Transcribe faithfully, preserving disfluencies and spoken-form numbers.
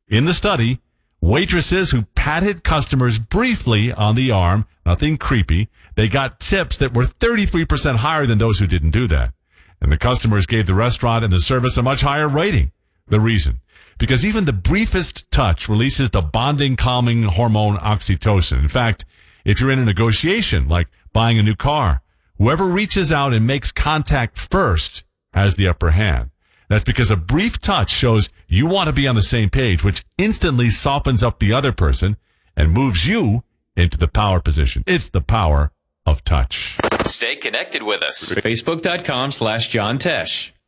In the study, waitresses who patted customers briefly on the arm, nothing creepy, they got tips that were thirty-three percent higher than those who didn't do that. And the customers gave the restaurant and the service a much higher rating. The reason? Because even the briefest touch releases the bonding, calming hormone oxytocin. In fact, if you're in a negotiation, like buying a new car, whoever reaches out and makes contact first has the upper hand. That's because a brief touch shows you want to be on the same page, which instantly softens up the other person and moves you into the power position. It's the power of touch. Stay connected with us. Facebook.com slash John Tesh.